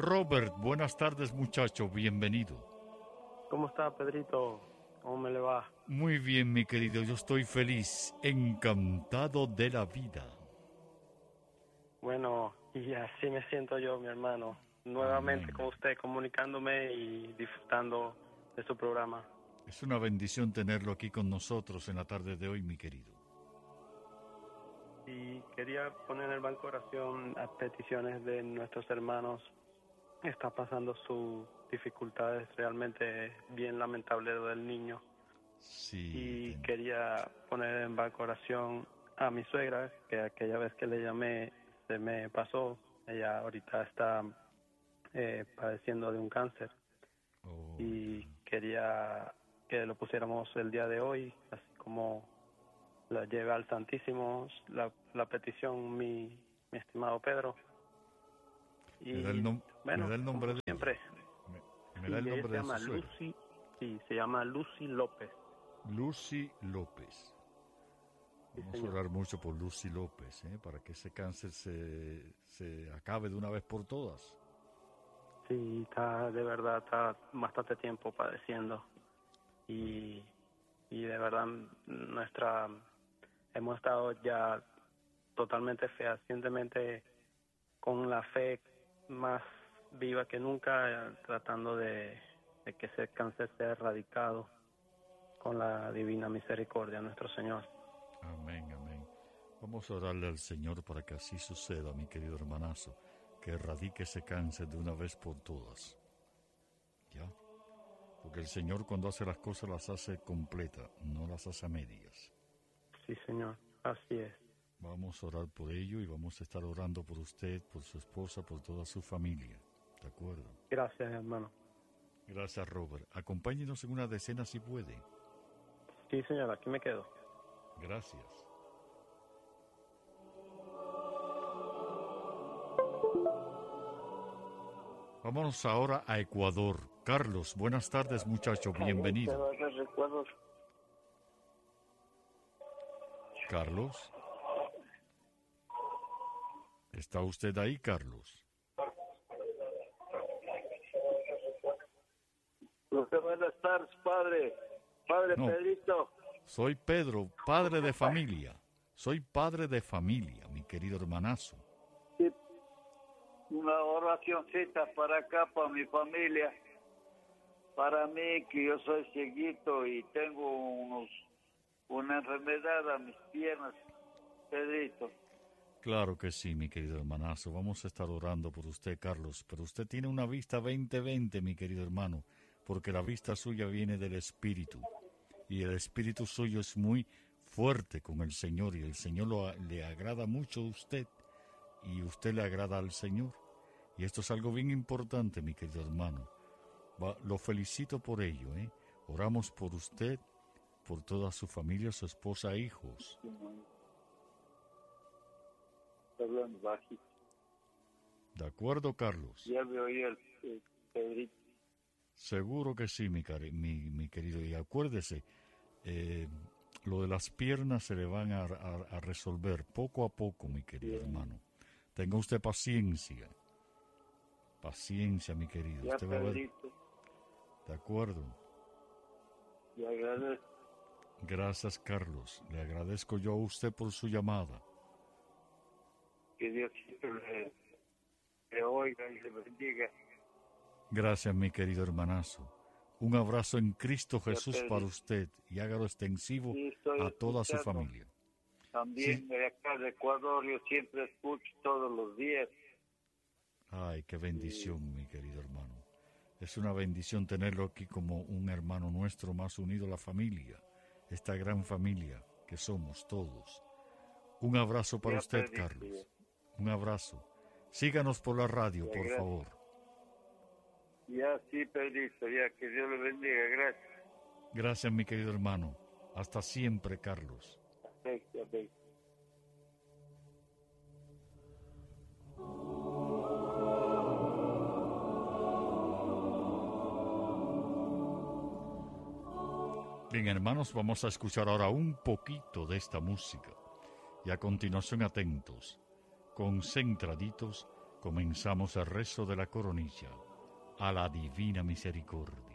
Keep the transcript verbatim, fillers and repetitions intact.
Robert, buenas tardes, muchacho, bienvenido. ¿Cómo está, Pedrito? ¿Cómo me le va? Muy bien, mi querido, yo estoy feliz, encantado de la vida. Bueno, y así me siento yo, mi hermano, nuevamente Amén. con usted, comunicándome y disfrutando de su programa. Es una bendición tenerlo aquí con nosotros en la tarde de hoy, mi querido. Y quería poner en el banco de oración a peticiones de nuestros hermanos. Está pasando sus dificultades realmente bien lamentables lo del niño. Sí. Y ten... quería poner en banco de oración a mi suegra, que aquella vez que le llamé se me pasó. Ella ahorita está eh, padeciendo de un cáncer. Oh, Y ya. quería que lo pusiéramos el día de hoy, así como la lleve al Santísimo, la, la petición, mi, mi estimado Pedro. Y ¿Me da el, nom- bueno, me da el nombre como de siempre. ella? ¿Me, me Sí, da el ella nombre se de su llama suegra? Lucy, sí, se llama Lucy López. Lucy López. Sí, Vamos a señor. orar mucho por Lucy López, ¿eh? Para que ese cáncer se, se acabe de una vez por todas. Sí, está, de verdad, está bastante tiempo padeciendo. Y, y de verdad, nuestra, hemos estado ya totalmente fehacientemente con la fe más viva que nunca, eh, tratando de, de que ese cáncer sea erradicado con la divina misericordia de nuestro Señor. Amén, amén. Vamos a orarle al Señor para que así suceda, mi querido hermanazo, que erradique ese cáncer de una vez por todas. ¿Ya? Porque el Señor cuando hace las cosas las hace completas, no las hace a medias. Sí, Señor, así es. Vamos a orar por ello y vamos a estar orando por usted, por su esposa, por toda su familia. ¿De acuerdo? Gracias, hermano. Gracias, Robert. Acompáñenos en una decena si puede. Sí, Señor, aquí me quedo. Gracias. Vámonos ahora a Ecuador. Carlos, buenas tardes, muchacho, bienvenido. Carlos. ¿Está usted ahí, Carlos? Buenas tardes, padre. Padre No, Pedrito. soy Pedro, padre de familia. Soy padre de familia, mi querido hermanazo. Sí, una oracioncita para acá, para mi familia. Para mí, que yo soy cieguito y tengo unos una enfermedad a mis piernas, Pedrito. Claro que sí, mi querido hermanazo. Vamos a estar orando por usted, Carlos. Pero usted tiene una vista veinte veinte, mi querido hermano, porque la vista suya viene del Espíritu. Y el Espíritu suyo es muy fuerte con el Señor. Y el Señor lo, le agrada mucho a usted. Y usted le agrada al Señor. Y esto es algo bien importante, mi querido hermano. Va, lo felicito por ello, ¿eh? Oramos por usted, por toda su familia, su esposa e hijos. Hablando bajito. ¿De acuerdo, Carlos? Ya me oí el, el Pedrito. Seguro que sí, mi, cari mi, mi querido. Y acuérdese, eh, lo de las piernas se le van a, a, a resolver poco a poco, mi querido Bien. hermano. Tenga usted paciencia. Paciencia, mi querido. Ya, Usted va a ver. Pedrito. De acuerdo. Le agradezco. Gracias, Carlos. Le agradezco yo a usted por su llamada. Que Dios siempre le, le oiga y le bendiga. Gracias, mi querido hermanazo. Un abrazo en Cristo Jesús Pedrito. para usted y hágalo extensivo Sí, estoy a toda su escuchando. familia. También Sí. de acá de Ecuador yo siempre escucho todos los días. Ay, qué bendición, mi querido hermano. Es una bendición tenerlo aquí como un hermano nuestro más unido a la familia, esta gran familia que somos todos. Un abrazo para Ya, usted, Pedrito, Carlos. Un abrazo. Síganos por la radio, Ya, por gracias. favor. Ya, sí, Pedrito, ya, que Dios le bendiga, gracias. Gracias, mi querido hermano. Hasta siempre, Carlos. Perfecto, perfecto. Bien, hermanos, vamos a escuchar ahora un poquito de esta música. Y a continuación, atentos, concentraditos, Comenzamos el rezo de la coronilla a la divina misericordia.